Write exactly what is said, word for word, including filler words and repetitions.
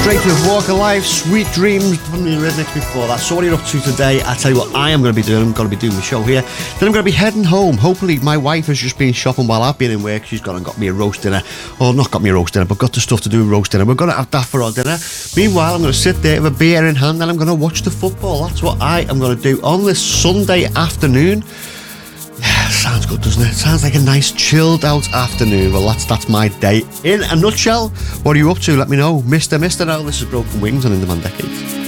Straight with Walk of Life, Sweet Dreams from the Rhythmics before that. So what are you up to today? I tell you what I am going to be doing. I'm going to be doing the show here. Then I'm going to be heading home. Hopefully my wife has just been shopping while I've been in work. She's gone and got me a roast dinner. Or not got me a roast dinner, but got the stuff to do with roast dinner. We're going to have that for our dinner. Meanwhile, I'm going to sit there with a beer in hand and I'm going to watch the football. That's what I am going to do on this Sunday afternoon. Yeah, sounds good, doesn't it? Sounds like a nice chilled out afternoon. Well, that's that's my day in a nutshell. What are you up to? Let me know. Mister Mister Now, this is Broken Wings on In Demand Decades.